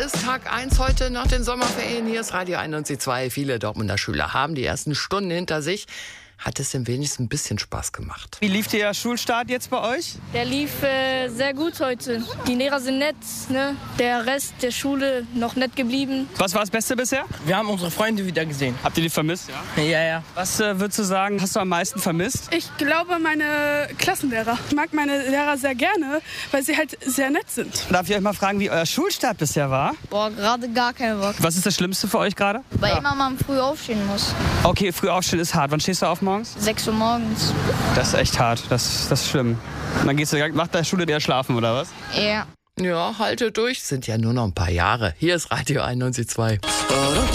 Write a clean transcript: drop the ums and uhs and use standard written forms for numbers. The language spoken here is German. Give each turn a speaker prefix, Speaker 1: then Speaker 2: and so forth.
Speaker 1: ist Tag 1 heute nach den Sommerferien. Hier ist Radio 91.2. Viele Dortmunder Schüler haben die ersten Stunden hinter sich. Hat es denn wenigstens ein bisschen Spaß gemacht?
Speaker 2: Wie lief der Schulstart jetzt bei euch?
Speaker 3: Der lief sehr gut heute. Die Lehrer sind nett, ne? Der Rest der Schule noch nett geblieben.
Speaker 2: Was war das Beste bisher?
Speaker 4: Wir haben unsere Freunde wieder gesehen.
Speaker 2: Habt ihr die vermisst?
Speaker 4: Ja.
Speaker 2: Was würdest du sagen, hast du am meisten vermisst?
Speaker 5: Ich glaube, meine Klassenlehrer. Ich mag meine Lehrer sehr gerne, weil sie halt sehr nett sind.
Speaker 2: Darf ich euch mal fragen, wie euer Schulstart bisher war?
Speaker 3: Boah, gerade gar keinen Bock.
Speaker 2: Was ist das Schlimmste für euch gerade?
Speaker 3: Weil immer man früh aufstehen muss.
Speaker 2: Okay, früh aufstehen ist hart. Wann stehst du auf morgens?
Speaker 3: 6 Uhr morgens.
Speaker 2: Das ist echt hart. Das ist schlimm. Und dann gehst du direkt nach der Schule wieder schlafen, oder was?
Speaker 3: Ja.
Speaker 1: Ja, halte durch. Sind ja nur noch ein paar Jahre. Hier ist Radio 91.2.